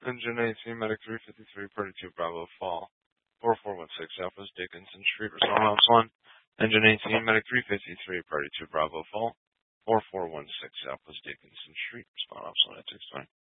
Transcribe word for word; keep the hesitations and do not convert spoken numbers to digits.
Engine eighteen, Medic three fifty-three, Party two, Bravo, Fall. four four one six, Southwest Dickinson Street, Response one. Engine eighteen, Medic three fifty-three, Party two, Bravo, Fall. four four one six, Southwest Dickinson Street, Response one at six twenty.